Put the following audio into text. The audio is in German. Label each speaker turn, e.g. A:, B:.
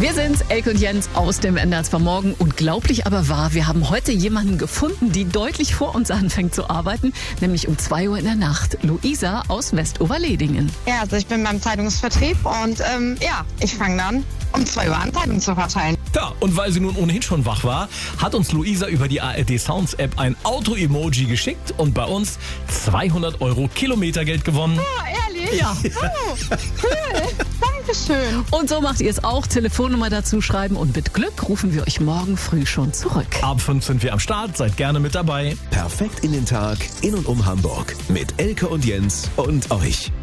A: Wir sind's, Elke und Jens aus dem NDR vom Morgen. Unglaublich aber wahr, wir haben heute jemanden gefunden, die deutlich vor uns anfängt zu arbeiten, nämlich um 2 Uhr in der Nacht. Luisa aus Westoverledingen.
B: Ja, also ich bin beim Zeitungsvertrieb und ich fange dann um 2 Uhr an, Zeitungen zu verteilen.
C: Ja, und weil sie nun ohnehin schon wach war, hat uns Luisa über die ARD Sounds App ein Auto-Emoji geschickt und bei uns 200 € Kilometergeld gewonnen.
B: Oh, ehrlich?
A: Ja.
B: Oh, cool. Dankeschön.
A: Und so macht ihr es auch. Telefonnummer dazu schreiben und mit Glück rufen wir euch morgen früh schon zurück.
C: Ab 5 sind wir am Start, seid gerne mit dabei.
D: Perfekt in den Tag, in und um Hamburg. Mit Elke und Jens und euch.